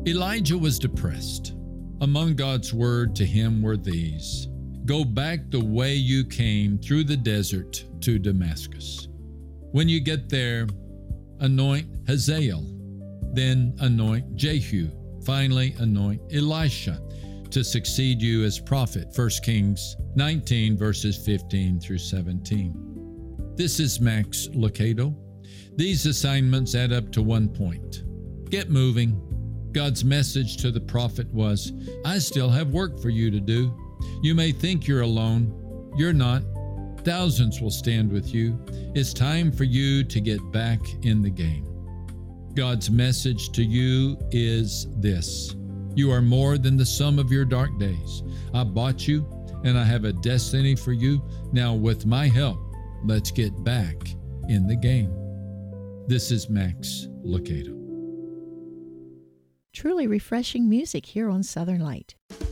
Elijah was depressed. Among God's word to him were these: "Go back the way you came through the desert to Damascus. When you get there, anoint Hazael, then anoint Jehu, finally anoint Elisha to succeed you as prophet." 1 Kings 19, verses 15 through 17. This is Max Lucado. These assignments add up to one point: get moving. God's message to the prophet was, "I still have work for you to do. You may think you're alone. You're not. Thousands will stand with you. It's time for you to get back in the game." God's message to you is this: you are more than the sum of your dark days. I bought you, and I have a destiny for you. Now, with my help, let's get back in the game. This is Max Lucado. Truly refreshing music here on Southern Light.